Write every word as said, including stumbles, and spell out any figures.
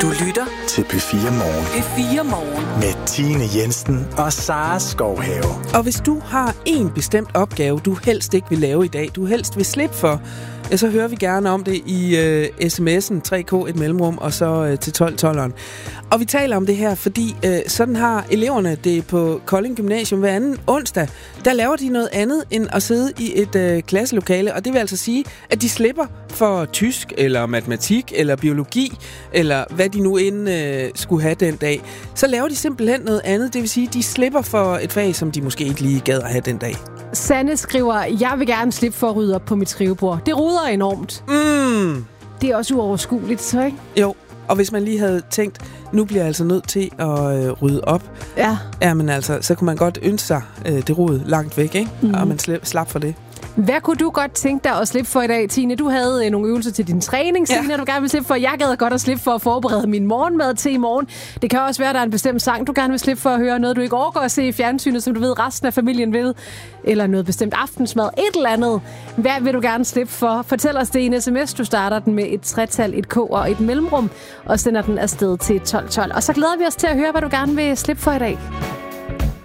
Du lytter til P fire Morgen. P fire Morgen. Med Tine Jensen og Sara Skovhave. Og hvis du har en bestemt opgave, du helst ikke vil lave i dag, du helst vil slippe for, så hører vi gerne om det i øh, sms'en tre k et mellemrum og så øh, til tolv tolveren. Og vi taler om det her, fordi øh, sådan har eleverne det på Kolding Gymnasium hver anden onsdag. Der laver de noget andet end at sidde i et øh, klasselokale, og det vil altså sige, at de slipper for tysk eller matematik eller biologi, eller hvad de nu end øh, skulle have den dag. Så laver de simpelthen noget andet, det vil sige, de slipper for et fag, som de måske ikke lige gad at have den dag. Sanne skriver, jeg vil gerne slippe for at rydde op på mit skrivebord. Det ruder enormt. Mm. Det er også uoverskueligt, så ikke? Jo, og hvis man lige havde tænkt, nu bliver jeg altså nødt til at øh, rydde op. Ja. Ja, men altså, så kunne man godt ønske sig øh, det rod langt væk, ikke? Mm. Og man slip, slap for det. Hvad kunne du godt tænke dig at slippe for i dag, Tine? Du havde øh, nogle øvelser til din træning, Tine, ja. Du gerne vil slippe for. Jeg gad godt at slippe for at forberede min morgenmad til i morgen. Det kan også være, at der er en bestemt sang, du gerne vil slippe for at høre. Noget, du ikke overgår at se i fjernsynet, som du ved, resten af familien vil. Eller noget bestemt aftensmad. Et eller andet. Hvad vil du gerne slippe for? Fortæl os det i en sms. Du starter den med et tretal, et k og et mellemrum, og sender den afsted til tolv tolv. Og så glæder vi os til at høre, hvad du gerne vil slippe for i dag.